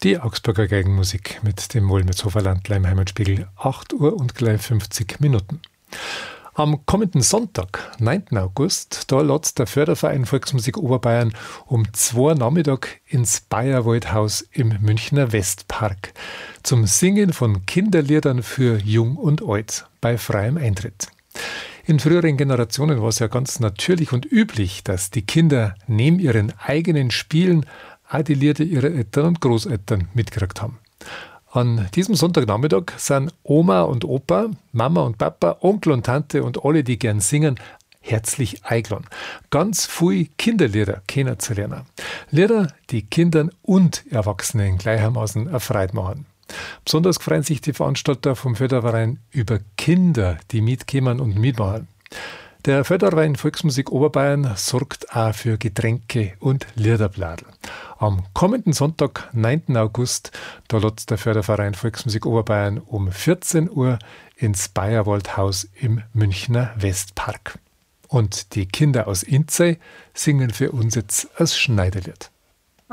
Die Augsburger Geigenmusik mit dem Wolmertshofer Landler im Heimatspiegel, 8 Uhr und gleich 50 Minuten. Am kommenden Sonntag, 9. August, da lädt der Förderverein Volksmusik Oberbayern um 2 Nachmittag ins Bayerwaldhaus im Münchner Westpark zum Singen von Kinderliedern für Jung und Alt bei freiem Eintritt. In früheren Generationen war es ja ganz natürlich und üblich, dass die Kinder neben ihren eigenen Spielen auch die Lieder ihrer Eltern und Großeltern mitgekriegt haben. An diesem Sonntagnachmittag sind Oma und Opa, Mama und Papa, Onkel und Tante und alle, die gern singen, herzlich eingeladen. Ganz viele Kinderlieder kennenzulernen. Lieder, die Kindern und Erwachsenen gleichermaßen erfreut machen. Besonders freuen sich die Veranstalter vom Förderverein über Kinder, die mitkommen und mitmachen. Der Förderverein Volksmusik Oberbayern sorgt auch für Getränke und Liederbladel. Am kommenden Sonntag, 9. August, da lädt der Förderverein Volksmusik Oberbayern um 14 Uhr ins Bayerwaldhaus im Münchner Westpark. Und die Kinder aus Inzey singen für uns jetzt das Schneiderlied.